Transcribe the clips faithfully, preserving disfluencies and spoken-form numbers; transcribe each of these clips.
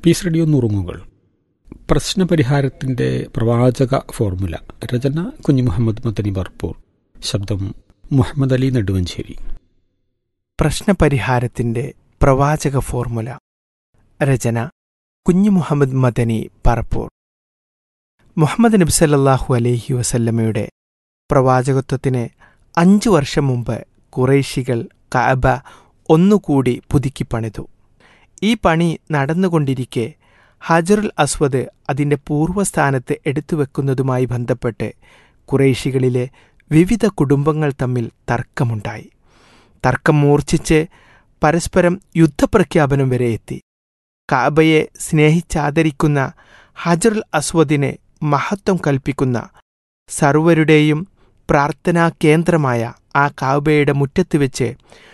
Piece radio നുറുങ്ങുകൾ. പ്രശ്നപരിഹാരത്തിൻ്റെ പ്രവാചക formula. രചന കുഞ്ഞു മുഹമ്മദ് മദനി ബർപ്പൂർ. ശബ്ദം മുഹമ്മദ് അലി നെടുവഞ്ചേരി. പ്രശ്നപരിഹാരത്തിൻ്റെ പ്രവാചക ഫോർമുല. രചന കുഞ്ഞു മുഹമ്മദ് മദനി പറപ്പൂർ. മുഹമ്മദ് നബി സല്ലല്ലാഹു അലൈഹി വസല്ലമയുടെ പ്രവാചകത്വത്തിന് അഞ്ചു വർഷം മുമ്പ് ഖുറൈശികൾ കഅബ ഒന്നുകൂടി പുതുക്കിപ്പണിതു. ഈ പണി നടന്നുകൊണ്ടിരിക്കെ ഹജറുൽ അസ്വദ് അതിൻ്റെ പൂർവ്വസ്ഥാനത്ത് എടുത്തുവെക്കുന്നതുമായി ബന്ധപ്പെട്ട് ഖുറൈശികളിലെ വിവിധ കുടുംബങ്ങൾ തമ്മിൽ തർക്കമുണ്ടായി. തർക്കം മൂർച്ഛിച്ച് പരസ്പരം യുദ്ധപ്രഖ്യാപനം വരെ എത്തി. കഅബയെ സ്നേഹിച്ചാദരിക്കുന്ന ഹജറുൽ അസ്വദിനെ മഹത്വം കൽപ്പിക്കുന്ന സർവരുടെയും പ്രാർത്ഥനാ കേന്ദ്രമായ ആ കഅബയുടെ മുറ്റത്ത് വെച്ച്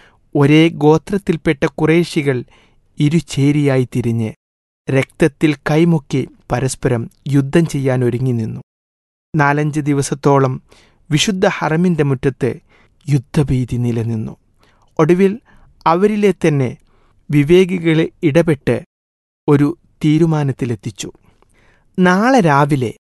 ഒരേ ഗോത്രത്തിൽപ്പെട്ട ഖുറൈശികൾ ഇരുചേരിയായി തിരിഞ്ഞ് രക്തത്തിൽ കൈമുക്കി പരസ്പരം യുദ്ധം ചെയ്യാൻ ഒരുങ്ങി നിന്നു. നാലഞ്ച് ദിവസത്തോളം വിശുദ്ധ ഹറമിൻ്റെ മുറ്റത്ത് യുദ്ധഭീതി നിലനിന്നു. ഒടുവിൽ അവരിലെ തന്നെ വിവേകികളെ ഇടപെട്ട് ഒരു തീരുമാനത്തിലെത്തിച്ചു. നാളെ രാവിലെ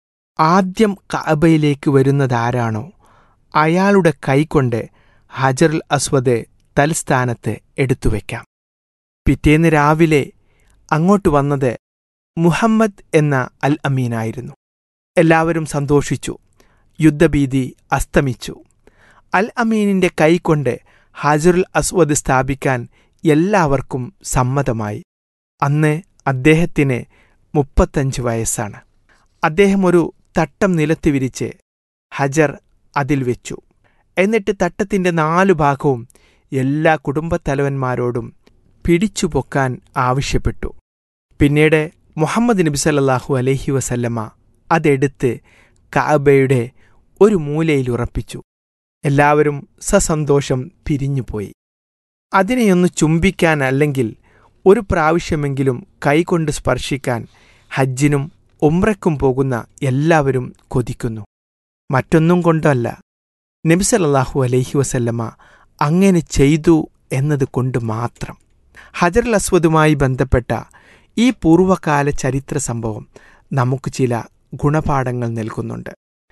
ആദ്യം കഅബയിലേക്ക് വരുന്നതാരാണോ അയാളുടെ കൈകൊണ്ട് ഹജറുൽ അസ്വദ് തൽസ്ഥാനത്ത് എടുത്തുവെക്കാം. പിറ്റേന്ന് രാവിലെ അങ്ങോട്ട് വന്നത് മുഹമ്മദ് എന്ന അൽ അമീനായിരുന്നു. എല്ലാവരും സന്തോഷിച്ചു. യുദ്ധഭീതി അസ്തമിച്ചു. അൽ അമീനിൻ്റെ കൈകൊണ്ട് ഹജറുൽ അസ്വദ് സ്ഥാപിക്കാൻ എല്ലാവർക്കും സമ്മതമായി. അന്ന് അദ്ദേഹത്തിന് മുപ്പത്തഞ്ച് വയസ്സാണ്. അദ്ദേഹം ഒരു തട്ടം നിലത്ത് വിരിച്ച് ഹജർ അതിൽ വെച്ചു. എന്നിട്ട് തട്ടത്തിൻ്റെ നാലു ഭാഗവും എല്ലാ കുടുംബത്തലവന്മാരോടും പിടിച്ചു പൊക്കാൻ ആവശ്യപ്പെട്ടു. പിന്നീട് മുഹമ്മദ് നബി സല്ലല്ലാഹു അലൈഹി വസല്ലമ അതെടുത്ത് കഅബയുടെ ഒരു മൂലയിൽ ഉറപ്പിച്ചു. എല്ലാവരും സസന്തോഷം പിരിഞ്ഞുപോയി. അതിനെയൊന്ന് ചുംബിക്കാൻ അല്ലെങ്കിൽ ഒരു പ്രാവശ്യമെങ്കിലും കൈകൊണ്ട് സ്പർശിക്കാൻ ഹജ്ജിനും ഉംറയ്ക്കും പോകുന്ന എല്ലാവരും കൊതിക്കുന്നു. മറ്റൊന്നും കൊണ്ടല്ല, നബി സല്ലല്ലാഹു അലൈഹി വസല്ലമ അങ്ങനെ ചെയ്തു എന്നത് കൊണ്ട് മാത്രം. ഹജറുൽ അസ്വദുമായി ബന്ധപ്പെട്ട ഈ പൂർവ്വകാല ചരിത്ര സംഭവം നമുക്ക് ചില ഗുണപാഠങ്ങൾ നൽകുന്നുണ്ട്.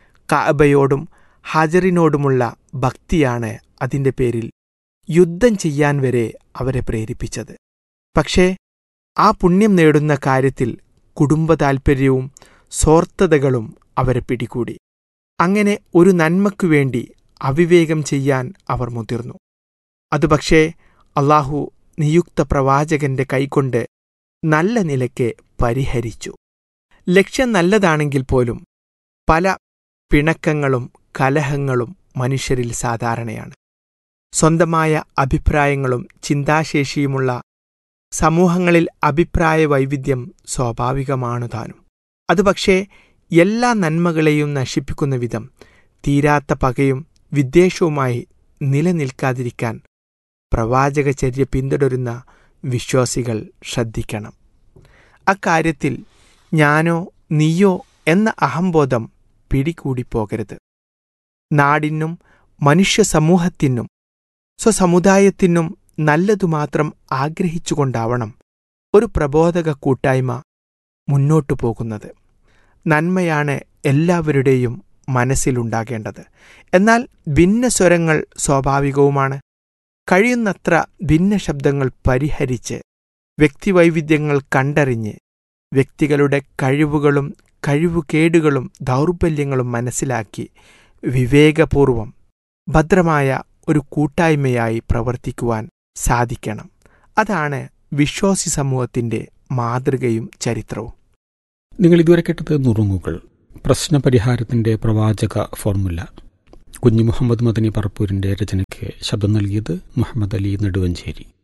കഅബയോടും ഹജറിനോടുമുള്ള ഭക്തിയാണ് അതിൻ്റെ പേരിൽ യുദ്ധം ചെയ്യാൻ വരെ അവരെ പ്രേരിപ്പിച്ചത്. പക്ഷേ ആ പുണ്യം നേടുന്ന കാര്യത്തിൽ കുടുംബ താൽപ്പര്യവും സ്വാർത്ഥതകളും അവരെ പിടികൂടി. അങ്ങനെ ഒരു നന്മയ്ക്കു വേണ്ടി അവിവേകം ചെയ്യാൻ അവർ മുതിർന്നു. അത് പക്ഷേ അള്ളാഹു നിയുക്ത പ്രവാചകന്റെ കൈകൊണ്ട് നല്ല നിലയ്ക്ക് പരിഹരിച്ചു. ലക്ഷ്യം നല്ലതാണെങ്കിൽ പോലും പല പിണക്കങ്ങളും കലഹങ്ങളും മനുഷ്യരിൽ സാധാരണയാണ്. സ്വന്തമായ അഭിപ്രായങ്ങളും ചിന്താശേഷിയുമുള്ള സമൂഹങ്ങളിൽ അഭിപ്രായ വൈവിധ്യം സ്വാഭാവികമാണു താനും. അത് പക്ഷേ എല്ലാ നന്മകളെയും നശിപ്പിക്കുന്ന വിധം തീരാത്ത പകയും വിദ്വേഷവുമായി നിലനിൽക്കാതിരിക്കാൻ പ്രവാചകചര്യ പിന്തുടരുന്ന വിശ്വാസികൾ ശ്രദ്ധിക്കണം. അക്കാര്യത്തിൽ ഞാനോ നീയോ എന്ന അഹംബോധം പിടികൂടിപ്പോകരുത്. നാടിനും മനുഷ്യ സമൂഹത്തിനും സ്വസമുദായത്തിനും നല്ലതുമാത്രം ആഗ്രഹിച്ചുകൊണ്ടാവണം ഒരു പ്രബോധക കൂട്ടായ്മ മുന്നോട്ടു പോകുന്നത്. നന്മയാണ് എല്ലാവരുടെയും മനസ്സിലുണ്ടാകേണ്ടത്. എന്നാൽ ഭിന്നസ്വരങ്ങൾ സ്വാഭാവികവുമാണ്. കഴിയുന്നത്ര ഭിന്ന ശബ്ദങ്ങൾ പരിഹരിച്ച് വ്യക്തിവൈവിധ്യങ്ങൾ കണ്ടറിഞ്ഞ് വ്യക്തികളുടെ കഴിവുകളും കഴിവുകേടുകളും ദൗർബല്യങ്ങളും മനസ്സിലാക്കി വിവേകപൂർവം ഭദ്രമായ ഒരു കൂട്ടായ്മയായി പ്രവർത്തിക്കുവാൻ സാധിക്കണം. അതാണ് വിശ്വാസി സമൂഹത്തിൻ്റെ മാതൃകയും ചരിത്രവും. നിങ്ങൾ ഇതുവരെ കേട്ടത് നുറുങ്ങുകൾ. പ്രശ്നപരിഹാരത്തിൻ്റെ പ്രവാചക ഫോർമുല. കുഞ്ഞു മുഹമ്മദ് മദനി പറപ്പൂരിൻ്റെ രചനയ്ക്ക് ശബ്ദം നൽകിയത് മുഹമ്മദ് അലി നെടുവഞ്ചേരി.